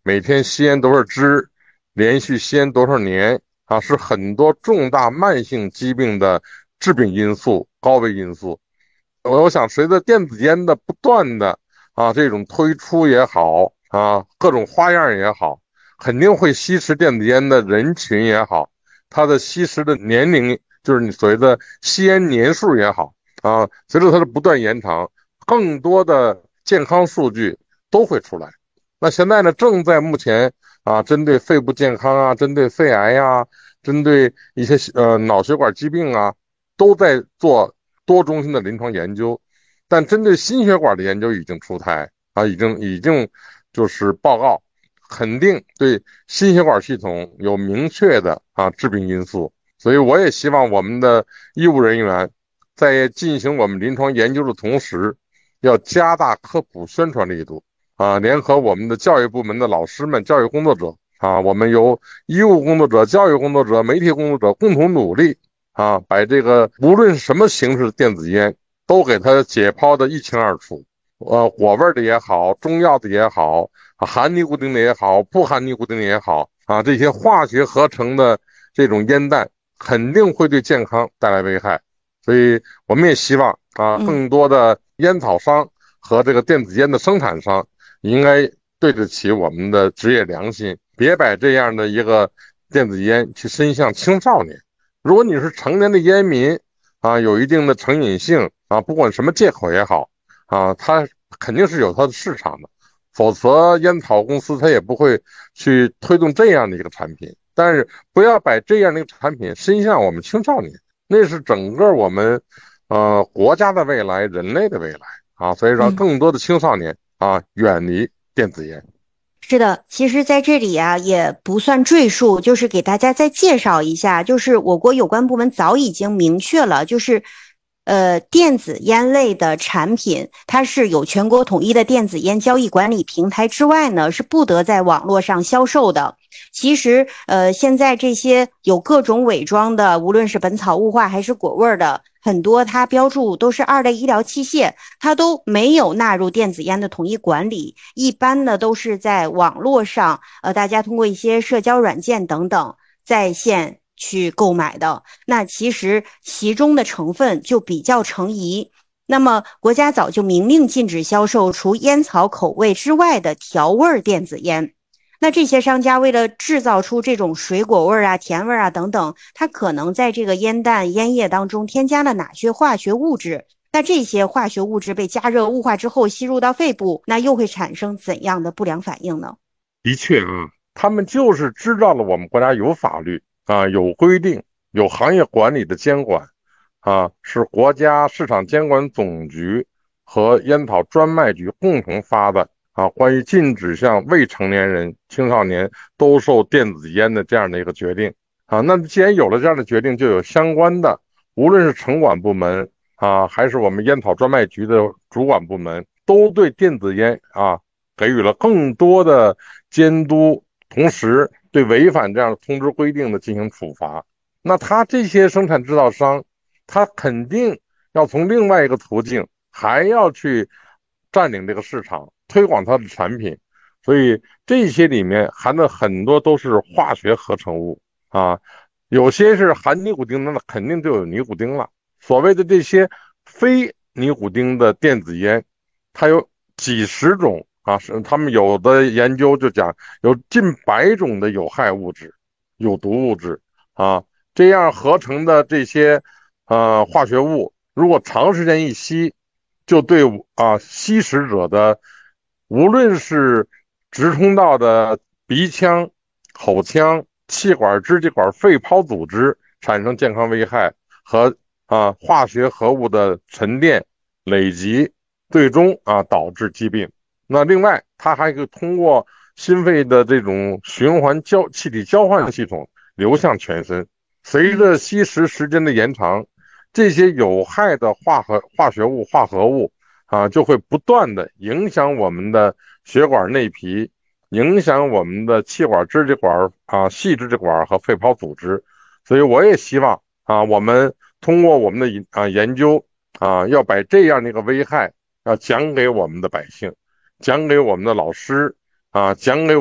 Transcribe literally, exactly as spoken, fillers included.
每天吸烟多少支，连续吸烟多少年啊，是很多重大慢性疾病的致病因素、高危因素。我想随着电子烟的不断的啊这种推出也好啊，各种花样也好，肯定会吸食电子烟的人群也好，它的吸食的年龄，就是你所谓的吸烟年数也好啊，随着它的不断延长，更多的健康数据都会出来。那现在呢，正在目前啊，针对肺部健康啊，针对肺癌呀、针对一些呃脑血管疾病啊，都在做多中心的临床研究。但针对心血管的研究已经出台啊，已经已经就是报告，肯定对心血管系统有明确的啊致病因素。所以我也希望我们的医务人员在进行我们临床研究的同时，要加大科普宣传力度啊，联合我们的教育部门的老师们、教育工作者啊，我们由医务工作者、教育工作者、媒体工作者共同努力啊，把这个无论是什么形式的电子烟都给它解剖的一清二楚。呃，果味的也好，中药的也好，含尼古丁的也好，不含尼古丁的也好啊，这些化学合成的这种烟弹肯定会对健康带来危害。所以我们也希望啊，更多的烟草商和这个电子烟的生产商应该对得起我们的职业良心，别把这样的一个电子烟去伸向青少年。如果你是成年的烟民啊，有一定的成瘾性啊，不管什么借口也好啊，它肯定是有它的市场的，否则烟草公司它也不会去推动这样的一个产品。但是不要把这样的一个产品伸向我们青少年，那是整个我们呃国家的未来，人类的未来啊，所以让更多的青少年啊远离电子烟。 是的，其实在这里啊也不算赘述，就是给大家再介绍一下，就是我国有关部门早已经明确了，就是呃电子烟类的产品，它是有全国统一的电子烟交易管理平台之外呢，是不得在网络上销售的。其实呃现在这些有各种伪装的，无论是本草雾化还是果味的，很多它标注都是二类医疗器械，它都没有纳入电子烟的统一管理，一般呢都是在网络上，呃，大家通过一些社交软件等等在线去购买的。那其实其中的成分就比较成疑。那么国家早就明令禁止销售除烟草口味之外的调味电子烟。那这些商家为了制造出这种水果味啊、甜味啊等等，它可能在这个烟弹、烟叶当中添加了哪些化学物质？那这些化学物质被加热雾化之后吸入到肺部，那又会产生怎样的不良反应呢？ 的确啊，他们就是知道了我们国家有法律啊，有规定，有行业管理的监管啊，是国家市场监管总局和烟草专卖局共同发的啊，关于禁止向未成年人、青少年兜售电子烟的这样的一个决定啊。那既然有了这样的决定，就有相关的，无论是城管部门啊，还是我们烟草专卖局的主管部门，都对电子烟啊给予了更多的监督，同时对违反这样的通知规定的进行处罚。那他这些生产制造商，他肯定要从另外一个途径，还要去占领这个市场，推广他的产品。所以这些里面含的很多都是化学合成物啊，有些是含尼古丁的，那肯定就有尼古丁了。所谓的这些非尼古丁的电子烟，它有几十种啊，是他们有的研究就讲有近百种的有害物质、有毒物质啊，这样合成的这些呃化学物，如果长时间一吸，就对啊吸食者的无论是直通道的鼻腔、口腔、气管、支气管、肺泡组织产生健康危害和啊化学合物的沉淀累积，最终啊导致疾病。那另外，它还可以通过心肺的这种循环交气体交换系统流向全身。随着吸食时间的延长，这些有害的化合化学物、化合物啊，就会不断的影响我们的血管内皮，影响我们的气管、支气管啊、细支气管和肺泡组织。所以我也希望啊，我们通过我们的啊研究啊，要把这样的一个危害要讲给我们的百姓，讲给我们的老师啊，讲给